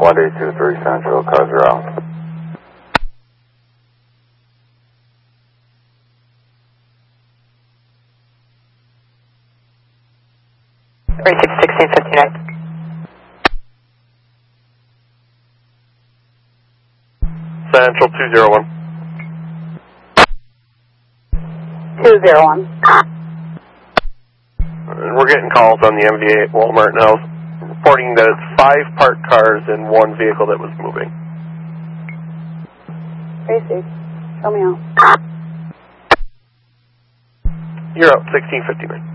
1823 Central, cars are out. 1659. Central 201. 201. And we're getting calls on the MVA at Walmart now, reporting that it's 5 parked cars and 1 vehicle that was moving. Tracy, show me out. You're up, 1659.